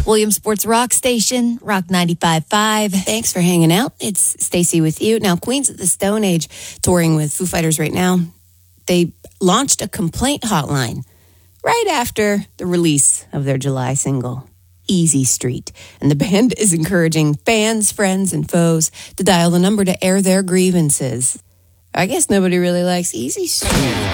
Williams Sports Rock Station, Rock 95.5. Thanks for hanging out. It's Stacy with you. Now, Queens of the Stone Age, touring with Foo Fighters right now, they launched a complaint hotline right after the release of their July single, Easy Street. And the band is encouraging fans, friends, and foes to dial the number to air their grievances. I guess nobody really likes Easy Street.